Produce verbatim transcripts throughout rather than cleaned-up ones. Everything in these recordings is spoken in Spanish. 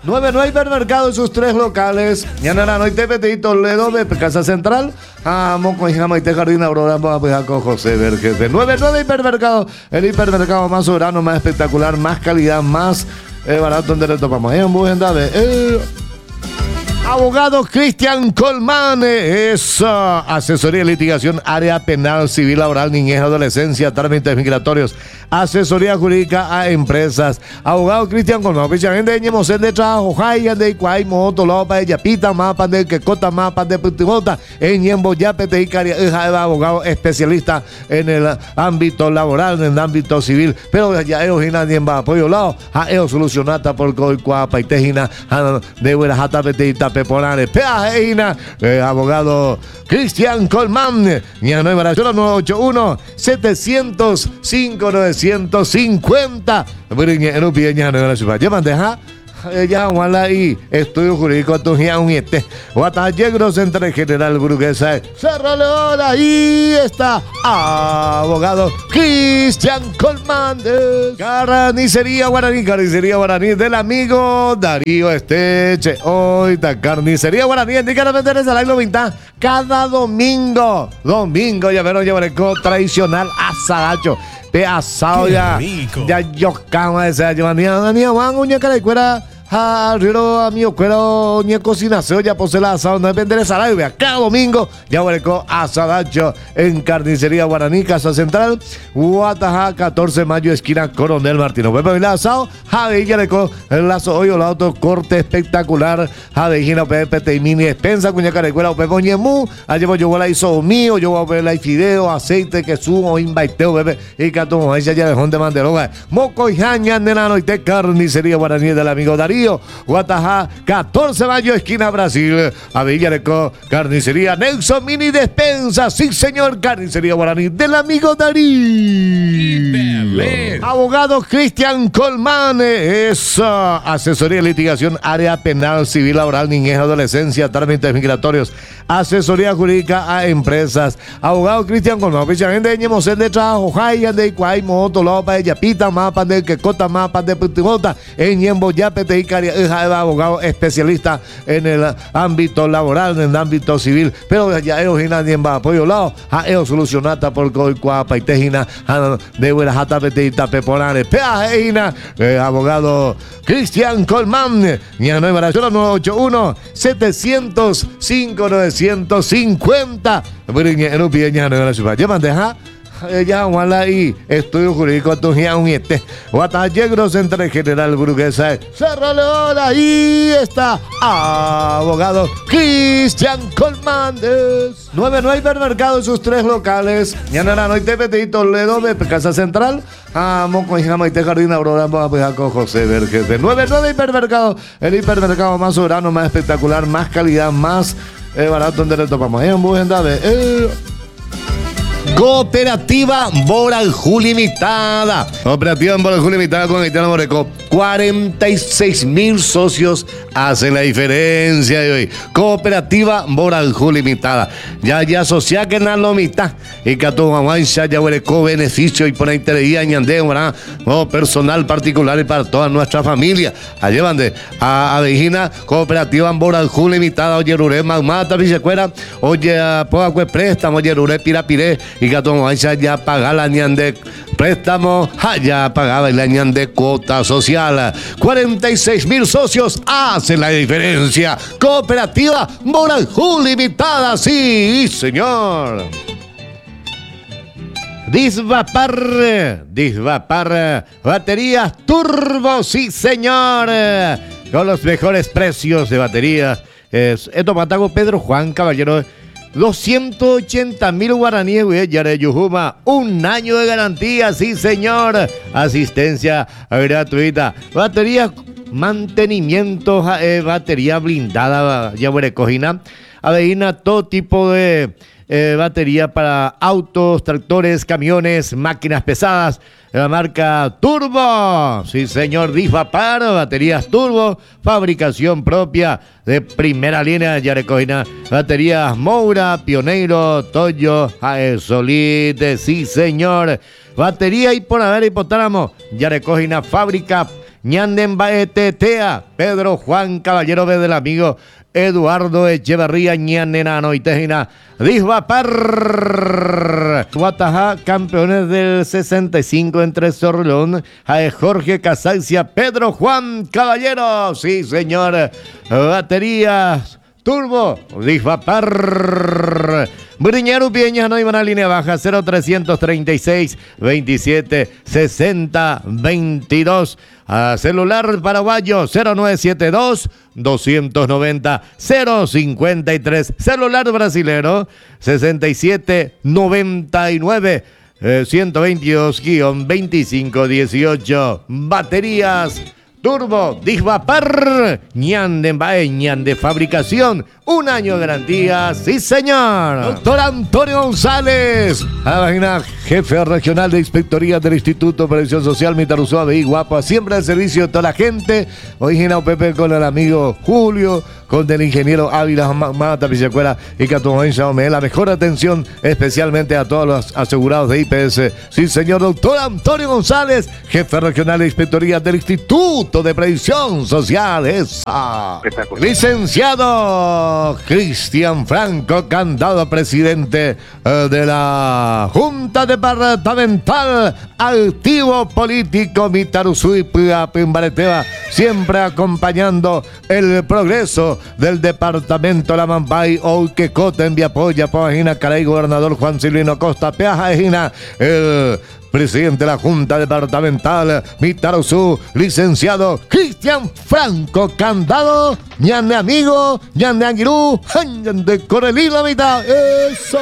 nueve nueve Hipermercado y sus tres locales. Ñanara no te Petey Toledo de Casa Central. Amo con Jama y te Jardín Aurora. Vamos a con José Vergés. nueve nueve Hipermercado. El hipermercado más soberano, más espectacular, más calidad, más eh, barato donde le topamos. En Bujendave. Eh. Abogado Cristian Colmán, esa asesoría de litigación, área penal, civil, laboral, niñez, adolescencia, trámites migratorios, asesoría jurídica a empresas. Abogado Cristian Colmán, oficialmente de Ñemosén de trabajo, Jaya de Iguay, Moto, Lopa, de Yapita, Mapa de Quecota, Mapa de Putimota, en Ñembo, Yapete y Caria, abogado especialista en el ámbito laboral, en el ámbito civil, pero ya ellos en Ñemba, apoyo lado, a ellos solucionata por Coicuapa y Tejina, de Huerajata, Petita, Peponare, Peajina, eh, abogado Cristian Colmán, nueve ocho uno, siete cero cinco, nueve cinco cero. Llaman deja. Ya, Wala y Estudio Jurídico Tujía Uniete. Guatallegro Central General Burguesa. Cerro León, ahí está. Abogado Cristian Colmán. Carnicería Guaraní, Carnicería Guaraní del amigo Darío Esteche. Hoy está Carnicería Guaraní. Indícame vender al año vinta cada domingo. Domingo, ya verán, ya verán, tradicional asadacho. De asado ya, ya yo cama esa llevanía, ni van uña cara de cuera, a río a mi cuero, ni cocina se ya posee la asado, no depende de salario, vea, cada domingo ya hueleco asadacho en Carnicería Guaraní, Casa Central, Guataja, catorce de mayo, esquina Coronel Martino. Pepe el asado, Javi ya le el lazo hoy o la auto corte espectacular, Javi Gina Pepe te mini despensa, cuña cara de cuera, o Pepe Ñemú, allí voy yo la hizo mío, yo voy a ver la fideo, aceite que sumo, invaiteo, bebé, y que tú ella ya dejó de manderoga, moco y jaña, nenano y te Carnicería Guaraní del amigo Darío. Guatajá, catorce de mayo, esquina Brasil, a Villareco, Carnicería Nelson Mini Despensa, sí señor, Carnicería Guaraní del amigo Darío. Abogado Cristian Colmán, esa asesoría de litigación, área penal, civil, laboral, niñez, adolescencia, trámites migratorios, asesoría jurídica a empresas. Abogado Cristian Colmán, oficialmente de Ñemosén de trabajo, Jaya de Iguay, Moto, Lopa, de Yapita, Mapa de Quecota, Mapa de Putimota, en Ñembo, Yapete y Caria, abogado especialista en el ámbito laboral, en el ámbito civil, pero ya ellos en Ñemba, apoyo lado, a ellos solucionata por Coicuapa y Tejina, de Huerajata, Petita, Peponare, Peajina, eh, abogado Cristian Colmán, nueve ocho uno, siete cero cinco, nueve cinco cero. Llaman deja. Ya, Wala y Estudio Jurídico Tujía Uniete. Guatallegro Central General Burguesa. Cerro León, ahí está. Abogado Cristian Colmán. nueve nueve Hipermercado y sus tres locales. Ñanara no te Petey Toledo de Casa Central. Amo con Jama y te Jardín Aurora. Vamos a con José Vergés. nueve nueve Hipermercado. El hipermercado más soberano, más espectacular, más calidad, más eh, barato donde le topamos. En Bujendave. Eh. Cooperativa Boranjú Limitada. Cooperativa Boranjú Limitada con Haitiano Moreco. cuarenta y seis mil socios hacen la diferencia de hoy. Cooperativa Boranjú Limitada. Ya ya asocia que na lo mitad. Y que a tu mamá ya hueleco beneficio y por ahí te leía ñandé, ¿verdad? No, personal particular y para toda nuestra familia. Allí van de a Avejina, Cooperativa Boranjú Limitada. Oye, Ruré, Magmata, Vicecuera. Oye, Poacue Préstamo, oye, Ruré, Pirapiré. Y que a tu mamá ya paga la ñandé préstamo, allá pagaba la ñandé cuota social. cuarenta y seis mil socios hacen la diferencia. Cooperativa Boranjú Limitada, sí, señor. Disvapar, Disvapar, baterías turbo, sí señor, con los mejores precios de baterías. Es, esto Matago Pedro Juan Caballero, doscientos ochenta mil guaraníes, güey, Yareyujuma, un año de garantía, sí señor, asistencia gratuita, baterías, mantenimiento, eh, batería blindada, ya cojina, aveína, todo tipo de eh, batería para autos, tractores, camiones, máquinas pesadas, la marca Turbo, sí señor, Disvapar, baterías Turbo, fabricación propia de primera línea, ya recogina, baterías Moura, Pioneiro, Toyo, Aesolite, sí señor, batería y por haber hipotálamo, ya recogina, fábrica Ñandembaetetea, Pedro Juan Caballero B del amigo Eduardo Echeverría Ñanenano y Tejina, Disbapar, Guatajá, campeones del sesenta y cinco entre Sorlón, Jae Jorge Casancia, Pedro Juan Caballero, sí señor, baterías, turbo, Disbapar. Briñero Pieña no iban a línea baja, cero trescientos treinta y seis veintisiete sesenta veintidós. A celular paraguayo cero nueve siete dos doscientos noventa cero cincuenta y tres. Celular brasilero sesenta y siete noventa y nueve ciento veintidós veinticinco dieciocho. Baterías turbo, Disbapar, Ñandembae, Ñande fabricación, un año de garantía, sí señor. Doctor Antonio González, página jefe regional de inspectoría del Instituto de Previsión Social, Mitaruzúa, Veí, Guapa, siempre al servicio de toda la gente. Original Pepe con el amigo Julio, con el ingeniero Ávila Mata Pichacuera y Catumoense, la mejor atención especialmente a todos los asegurados de I P S. Sí señor, doctor Antonio González, jefe regional de inspectoría del Instituto de Previsión Social. Esa. Licenciado Cristian Franco Candado, presidente eh, de la Junta Departamental, activo político Mitaruzú Pimbareteva, siempre acompañando el progreso del departamento La Mambay, Ouquecote, en Viapoya, Pagina, Caray, gobernador Juan Silvino Costa, Peaja, Ejina, el presidente de la Junta Departamental Mitaruzú, licenciado Cristian Franco Candado, ñane amigo, ñane anguirú, de Corelí la mitad. Eso.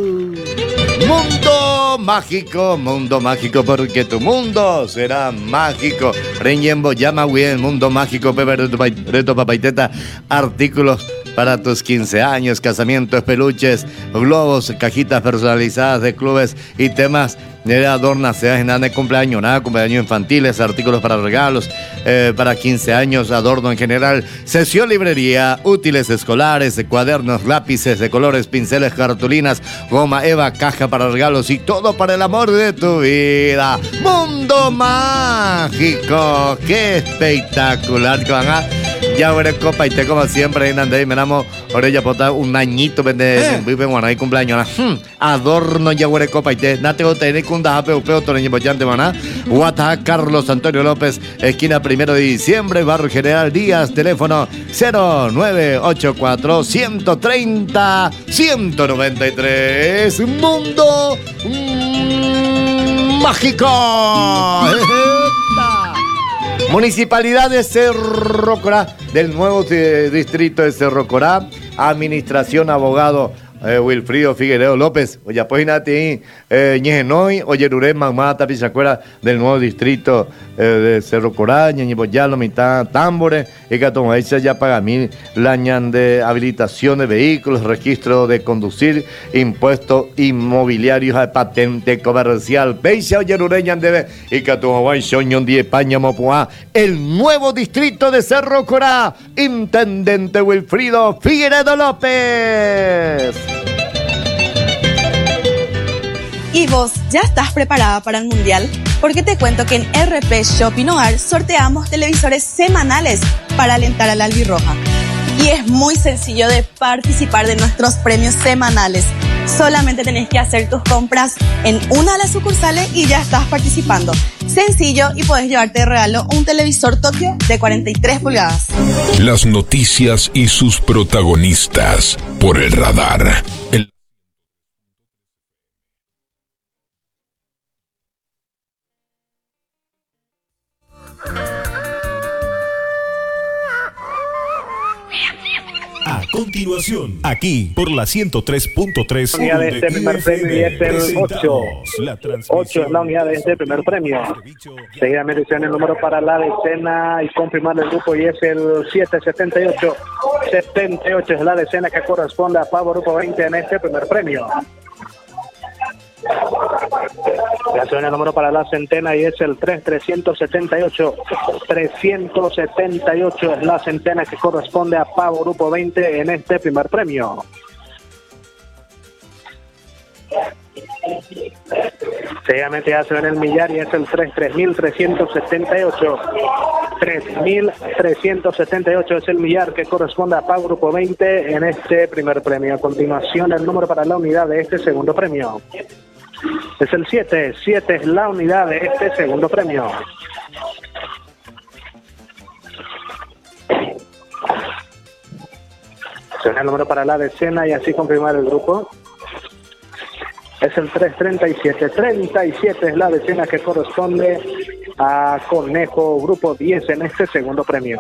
Mundo mágico, mundo mágico, porque tu mundo será mágico. Reñembo llama bien, mundo mágico, Pepe Reto Papaiteta, artículos para tus quince años, casamientos, peluches, globos, cajitas personalizadas de clubes y temas de adornas, seas nada de cumpleaños, nada, cumpleaños infantiles, artículos para regalos, eh, para quince años, adorno en general, sesión librería, útiles escolares, cuadernos, lápices de colores, pinceles, cartulinas, goma eva, caja para regalos y todo para el amor de tu vida. Mundo mágico, qué espectacular que van a ya veré copa y te como siempre en André me damos orella pota un añito vende vive bueno ahí cumpleaños hmm. Adorno ya veré copa y te nate o tener con da peo peo toreño bollante maná Guata Carlos Antonio López, esquina primero de diciembre, barrio General Díaz, teléfono cero nueve ocho cuatro uno tres cero uno nueve tres. Mundo mm, mágico. Municipalidad de Cerro Corá, del nuevo eh, distrito de Cerro Corá, administración, abogado eh, Wilfrido Figueiredo López, oye, pues nati, eh, ñejenoi, oye, Ruré, mamá, tapizacuera, del nuevo distrito eh, de Cerro Corá, ñeñiboyalo, mitad, tambores, y que toma hecha ya paga mil, la ñan de habilitación de vehículos, registro de conducir, impuestos inmobiliarios, a patente comercial, peisa, oye, Ruré, ñan debe, y que toma guay, soñón, die, paña, mopuá, el nuevo distrito de Cerro Corá, intendente Wilfrido Figueiredo López. ¿Y vos ya estás preparada para el Mundial? Porque te cuento que en R P Shopping Hogar sorteamos televisores semanales para alentar a la albirroja. Y es muy sencillo de participar de nuestros premios semanales. Solamente tenés que hacer tus compras en una de las sucursales y ya estás participando. Sencillo, y podés llevarte de regalo un televisor Tokio de cuarenta y tres pulgadas. Las noticias y sus protagonistas por el radar. El A continuación, aquí por la ciento tres punto tres. Unidad de este primer premio y es el ocho. ocho es la unidad de este primer premio. Seguidamente se dan el número para la decena y confirmar el grupo y es el siete setenta y ocho. setenta y ocho es la decena que corresponde a Pavo Grupo veinte en este primer premio. Ya suena el número para la centena y es el tres trescientos setenta y ocho. trescientos setenta y ocho es la centena que corresponde a Pavo Grupo veinte en este primer premio. Seguidamente ya se ve en el millar y es el tres, tres mil trescientos setenta y ocho. tres mil trescientos setenta y ocho es el millar que corresponde a P A U Grupo veinte en este primer premio. A continuación, el número para la unidad de este segundo premio es el siete. siete es la unidad de este segundo premio. Suena el número para la decena y así confirmar el grupo. Es el tres treinta y siete. treinta y siete es la decena que corresponde a Conejo Grupo diez en este segundo premio.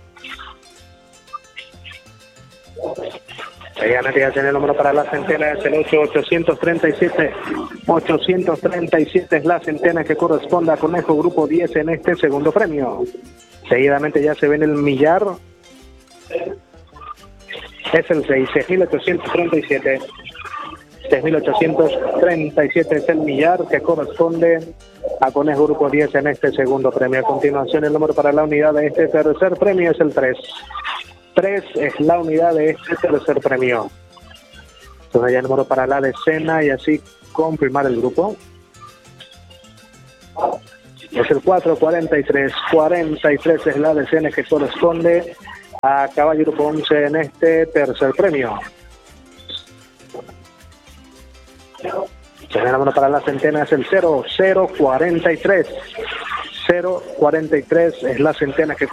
Seguidamente ya tiene el número para la centena, es el ocho, ochocientos treinta y siete. ochocientos treinta y siete es la centena que corresponde a Conejo Grupo diez en este segundo premio. Seguidamente ya se ve en el millar. Es el seis, seis mil ochocientos treinta y siete. seis mil ochocientos treinta y siete es el millar que corresponde a Conejo Grupo diez en este segundo premio. A continuación, el número para la unidad de este tercer premio es el tres. tres es la unidad de este tercer premio. Entonces ya el número para la decena y así confirmar el grupo. Es el cuatro cuarenta y tres. cuarenta y tres es la decena que corresponde a Caballo Grupo once en este tercer premio. El número para la centena es el cero, cero cuarenta y tres. cero cuarenta y tres es la centena que